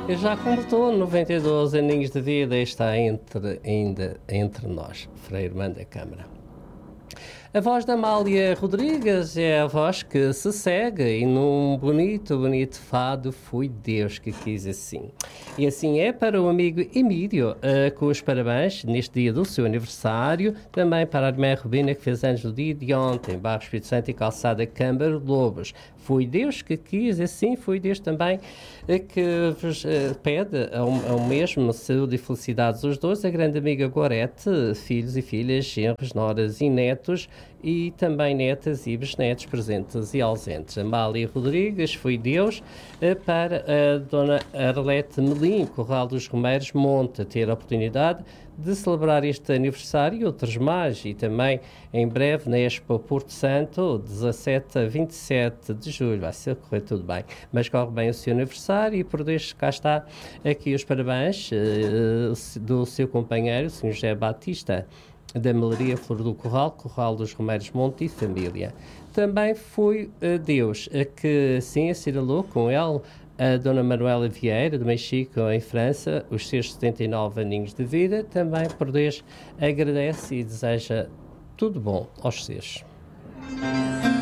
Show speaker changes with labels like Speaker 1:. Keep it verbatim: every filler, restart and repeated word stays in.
Speaker 1: Já completou noventa e dois aninhos de vida e está entre, ainda entre nós, Frei Irmã da Câmara. A voz da Amália Rodrigues é a voz que se segue e num bonito, bonito fado foi Deus que quis assim. E assim é para o amigo Emílio, uh, com os parabéns neste dia do seu aniversário, também para a irmã Rubina que fez anos no dia de ontem, Barro Espírito Santo e Calçada Câmara Lobos. Foi Deus que quis assim, foi Deus também uh, que vos uh, pede ao, ao mesmo saúde e felicidades os dois, a grande amiga Gorete, filhos e filhas, genros, noras e netos, e também netas e bisnetos presentes e ausentes. Amália Rodrigues foi Deus para a dona Arlete Melim, Corral dos Romeiros, Monte, ter a oportunidade de celebrar este aniversário e outros mais, e também em breve na Expo Porto Santo, dezassete a vinte e sete de julho, vai ser correr tudo bem, mas corre bem o seu aniversário e por deixo cá está aqui os parabéns uh, do seu companheiro, o senhor José Batista, da Melaria Flor do Corral, Corral dos Romeiros Monte e família. Também foi uh, Deus a que sim assinalou com ele a Dona Manuela Vieira, de Mexico, em França, os seus setenta e nove aninhos de vida. Também por Deus agradece e deseja tudo bom aos seus.